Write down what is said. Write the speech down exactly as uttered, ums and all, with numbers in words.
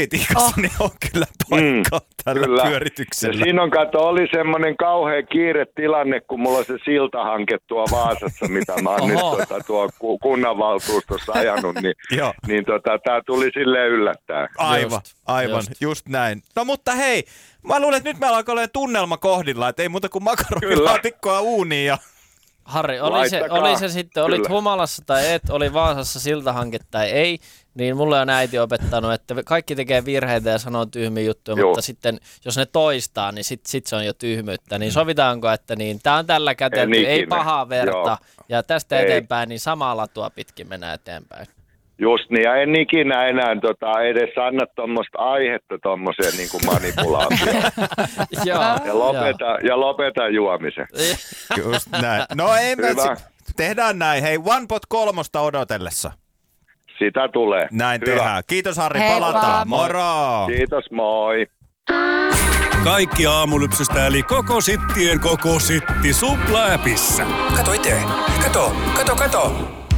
politiikassa oh. niin on kyllä paikka mm, tällä kyllä. pyörityksellä. Ja siinä on kato, oli semmoinen kauhean kiire tilanne, kun mulla on se siltahanke tuo Vaasassa, mitä mä oon nyt tuota, tuo kunnanvaltuustossa ajanut, niin, niin tota, tää tuli silleen yllättäen. Aivan, just, aivan, just. just näin. No mutta hei, mä luulen, että nyt meillä alkaa olla tunnelma kohdilla, että ei muuta kuin makaronilaatikkoa uuniin ja... Harri, oli se, oli se sitten, olit humalassa tai et, oli Vaasassa siltahanke tai ei, niin mulle on äiti opettanut, että kaikki tekee virheitä ja sanoo tyhmiä juttuja, Joo. mutta sitten jos ne toistaa, niin sitten sit se on jo tyhmyyttä. Niin sovitaanko, että niin, tämä on tällä kätelty, ei, ei pahaa verta, Joo. ja tästä ei. eteenpäin niin samaa latua pitkin mennään eteenpäin. Just niin, ja en ikinä enää tota, edes anna tuommoista aihetta tuommoiseen niin kuin manipulaatioon. ja, lopeta, ja lopeta juomisen. Just näin. No ei me, tehdään näin. Hei, One Pot kolmosta odotellessa. Sitä tulee. Näin Hyvä. tehdään. Kiitos Harri, Hei, palataan. Moro! Kiitos, moi. Kaikki aamulypsystä eli koko sittien koko sitti Supla-appissa. Kato itse. Kato, kato, kato.